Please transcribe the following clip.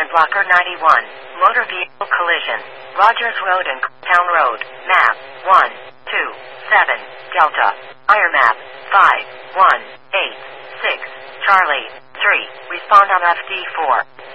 Blocker 91. Motor vehicle collision. Rogers Road and Town Road. Map 1, 2, 7, Delta. Air map 5, 1, 8, 6, Charlie 3. Respond on FD4.